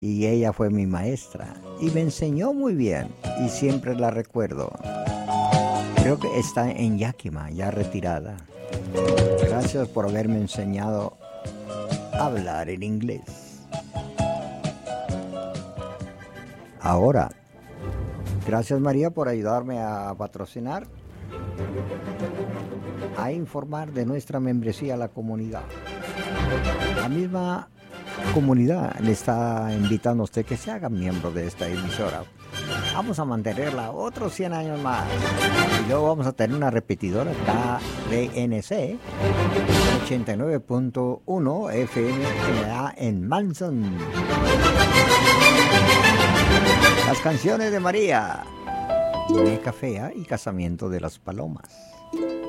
y ella fue mi maestra y me enseñó muy bien y siempre la recuerdo. Creo que está en Yakima, ya retirada. Gracias por haberme enseñado a hablar en inglés. Ahora, gracias María por ayudarme a patrocinar, a informar de nuestra membresía a la comunidad. La misma comunidad le está invitando a usted que se haga miembro de esta emisora. Vamos a mantenerla otros 100 años más. Y luego vamos a tener una repetidora KDNC 89.1 FM en Manson. Las canciones de María, Meca Fea y Casamiento de las Palomas.